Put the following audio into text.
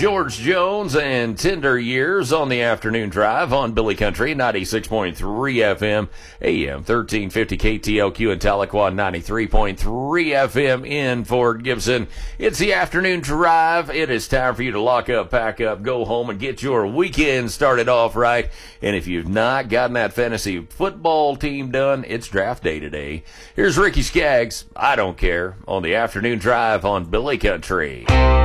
George Jones and Tender Years on the afternoon drive on Billy Country, 96.3 FM, AM 1350 KTLQ in Tahlequah, 93.3 FM in Fort Gibson. It's the afternoon drive. It is time for you to lock up, pack up, go home, and get your weekend started off right. And if you've not gotten that fantasy football team done, it's draft day today. Here's Ricky Skaggs, I Don't Care, on the afternoon drive on Billy Country.